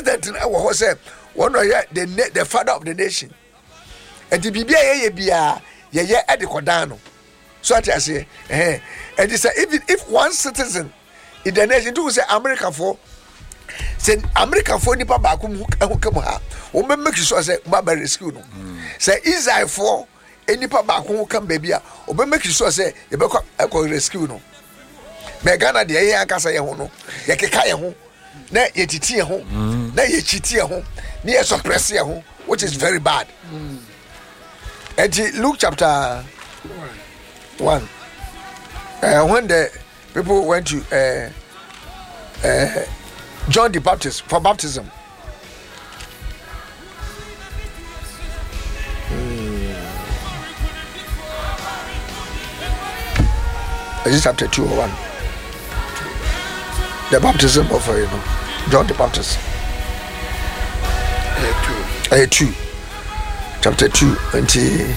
president in our house, one of the father of the nation. And the BBA bia ye at the Cordano. So I say, and they say even if one citizen in the nation do say America for say America for nipa back who come ha, o make sure say Baba rescue no. Say Israel for any nipa back who come baby, o make sure say you be rescue no. Me Ghana de ye ankasa ye ho no, ye keka ye ho, na ye titi ye ho, na ye chiti ye ho, na ye suppress ye ho, which is very bad. And Luke chapter 1. When the people went to John the Baptist for baptism. Is it chapter 2 or 1? The baptism of John the Baptist. 2. Chapter 2 until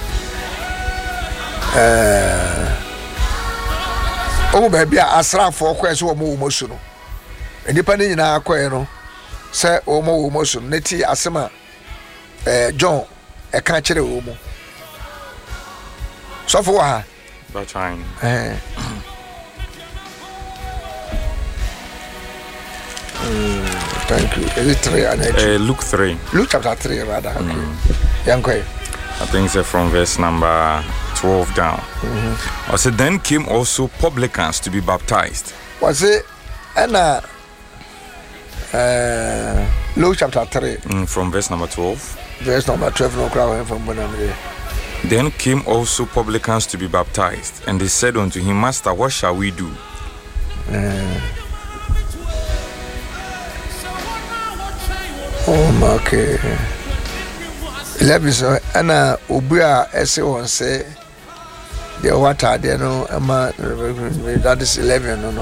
baby asra for kwese wo mo su no enipa ni nyina akwa no se wo mo su neti asema John e ka kire wo mo so for ha that's fine. Thank you. Is it 3 and Luke 3. Luke chapter 3 rather. Okay. I think it's from verse number 12 down. I said, then came also publicans to be baptized. Was it Luke chapter 3? From verse number 12. Verse number 12, no crowd from Bonamide. Then came also publicans to be baptized, and they said unto him, Master, what shall we do? Okay. 11 so ana obua ese won say the water there no ama that is 11 no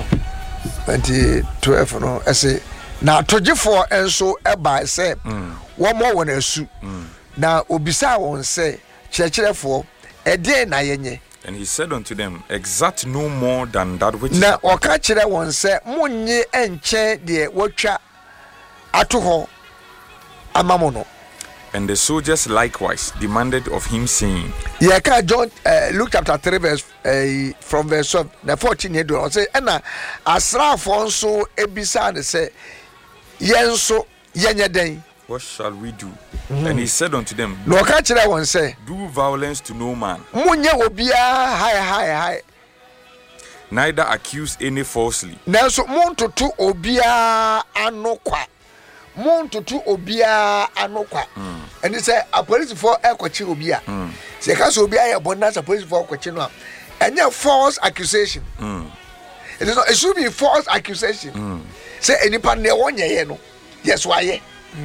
2012 no ese na tojefo enso eba say wo mo won asu na obisa won say chirechirefo ede na yenye. And he said unto them, exact no more than that which na oka kire won say munye enche de wotwa atoho amamono. And the soldiers likewise demanded of him, saying, yeah, John, Luke chapter 3, verse from verse 14 here, do say, Anna, Asra Fonso, Ebisa, and say, Yenso, Yenyaden. What shall we do? And he said unto them, no catch that one say, do violence to no man, Munya obia, high, neither accuse any falsely. Now, so Monto to obia anokwa. Monto to obia anokwa. And he said, a police for Ekochi obia. Say, Casso obia, a bonus, a police for Cochino. And your false accusation. It is not, it should be false accusation. Say, any pan near 1 year, no. Yes, why?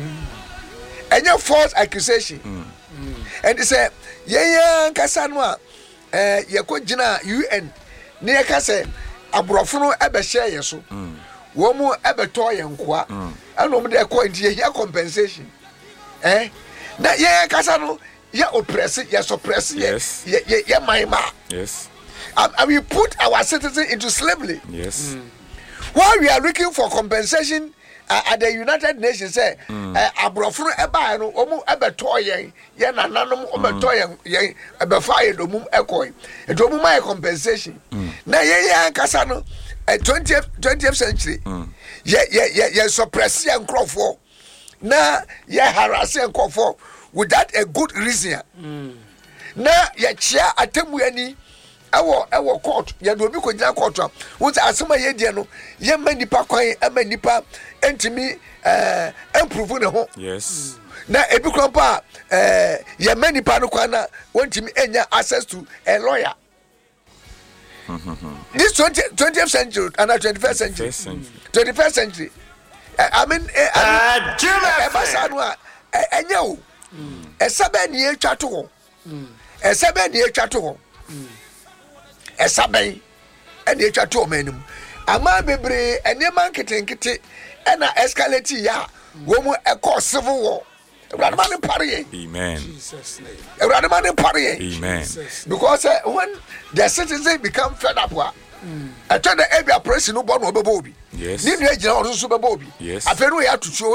And your false accusation. And he said, yeah, Casanwa, Yakojina, UN, near Cassa, a brofuno ever share yeso. Womo ever toy and qua. I know they are going to hear compensation. Eh? Now, yeah, Casano, yeah, oppress it, yeah, suppress it, yes, yeah, my ma. Yes. And we put our citizens into slavery. Yes. While we are looking for compensation at the United Nations, say, Abrofru eba no, omu ebe toy yen, na nanom omu toy yen, ebe fire do mum ekoi. It omu my compensation. Na yeah, Casano, 20th century. Yeah, suppress and crawl for. Na yeah, harass and call for without a good reason. Na yeah, chair atemweni. Our court, ya do be ko jina court. Won't asema ye dia no, ye manipa kwan, amanipa entimi improve ne ho. Yes. Na ebi krampa ye manipa no kwan na wontimi enya access to a lawyer. This 20th century and 21st century. 21st century. I mean, enyo. Esabe ni etwa to ho. Esabe ni etwa to ho. Esabe eni etwa to manum. Ama bebre enema nketenkete na escalate ya wo mu e civil war. Amen. Jesus' name. Amen. Because when the citizens become fed up, I tell the Abia press no born or baby. Yes. Yes. I feel we have to show.